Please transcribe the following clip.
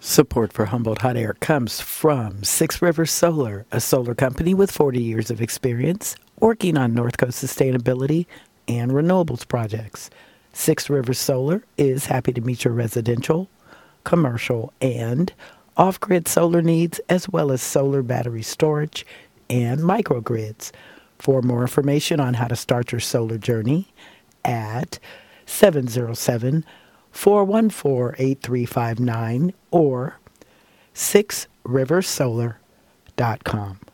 Support for Humboldt Hot Air comes from Six Rivers Solar, a solar company with 40 years of experience working on North Coast sustainability and renewables projects. Six Rivers Solar is happy to meet your residential, commercial, and off-grid solar needs, as well as solar battery storage and microgrids. For more information on how to start your solar journey, at 707-414-8359 or sixriversolar.com.